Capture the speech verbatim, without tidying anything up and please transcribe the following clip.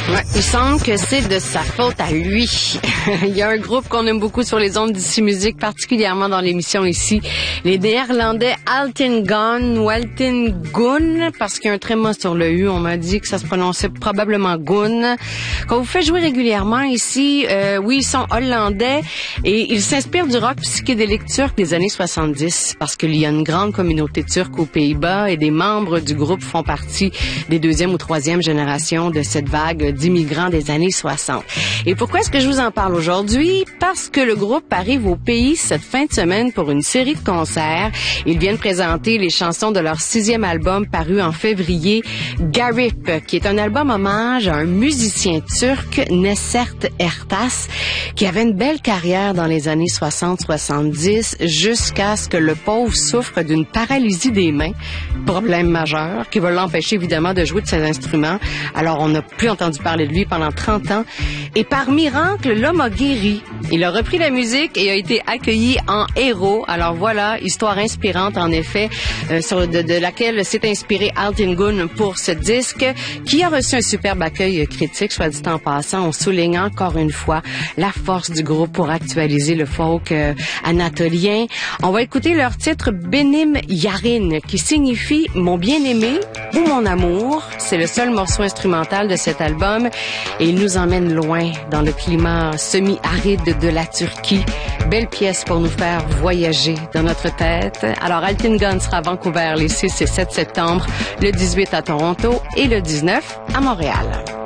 Ouais, il semble que c'est de sa faute à lui. Il y a un groupe qu'on aime beaucoup sur les ondes d'Ici Musique, particulièrement dans l'émission ici, les Néerlandais Altingun ou Altingun, parce qu'il y a un tréma sur le U. On m'a dit que ça se prononçait probablement Gun. Qu'on vous fait jouer régulièrement ici, euh, oui, ils sont hollandais et ils s'inspirent du rock psychédélique turc des années soixante-dix, parce qu'il y a une grande communauté turque aux Pays-Bas et des membres du groupe font partie des deuxième ou troisième générations de cette vague d'immigrants des années soixante. Et pourquoi est-ce que je vous en parle aujourd'hui? Parce que le groupe arrive au pays cette fin de semaine pour une série de concerts. Ils viennent présenter les chansons de leur sixième album paru en février, Garip, qui est un album hommage à un musicien turc, Neşet Ertaş, qui avait une belle carrière dans les années soixante soixante-dix jusqu'à ce que le pauvre souffre d'une paralysie des mains, problème majeur, qui va l'empêcher évidemment de jouer de ses instruments. Alors on n'a plus entendu parler de lui pendant trente ans. Et par miracle, l'homme a guéri. Il a repris la musique et a été accueilli en héros. Alors voilà, histoire inspirante en effet, euh, sur de, de laquelle s'est inspiré Altingun pour ce disque, qui a reçu un superbe accueil critique, soit dit en passant, en soulignant encore une fois la force du groupe pour actualiser le folk euh, anatolien. On va écouter leur titre Benim Yarin, qui signifie mon bien-aimé ou mon amour. C'est le seul morceau instrumental de cet album et il nous emmène loin dans le climat semi-aride de la Turquie. Belle pièce pour nous faire voyager dans notre tête. Alors Altingun sera à Vancouver les six et sept septembre, le dix-huit à Toronto et le dix-neuf à Montréal.